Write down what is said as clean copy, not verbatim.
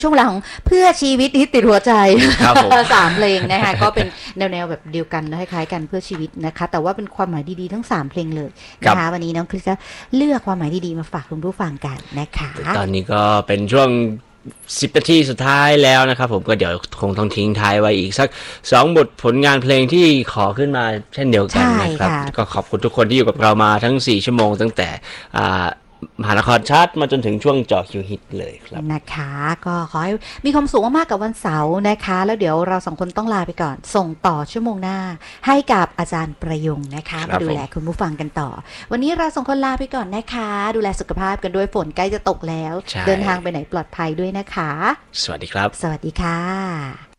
ช่วงหลังเพื่อชีวิตนี้ติดหัวใจครับผม 3 เพลงนะคะก็เป็นแนวแบบเดียวกันคล้ายๆกันเพื่อชีวิตนะคะแต่ว่าเป็นความหมายดีๆทั้ง3 เพลงเลยนะคะวันนี้น้องคริสก็เลือกความหมายดีๆมาฝากคุณผู้ฟังกันนะคะตอนนี้ก็เป็นช่วง10 นาทีสุดท้ายแล้วนะครับผมก็เดี๋ยวคงต้องทิ้งท้ายไว้อีกสัก2 บทผลงานเพลงที่ขอขึ้นมาเช่นเดียวกันนะครับก็ขอบคุณทุกคนที่อยู่กับเรามาทั้ง4 ชั่วโมงตั้งแต่มหานครชาร์ตมาจนถึงช่วงเจาะคิวฮิตเลยครับนะคะก็ขอให้มีความสุขมากๆกับวันเสาร์นะคะแล้วเดี๋ยวเรา2 คนต้องลาไปก่อนส่งต่อชั่วโมงหน้าให้กับอาจารย์ประยงนะคะมาดูแลคุณผู้ฟังกันต่อวันนี้เรา2 คนลาไปก่อนนะคะดูแลสุขภาพกันด้วยฝนใกล้จะตกแล้วเดินทางไปไหนปลอดภัยด้วยนะคะสวัสดีครับสวัสดีค่ะ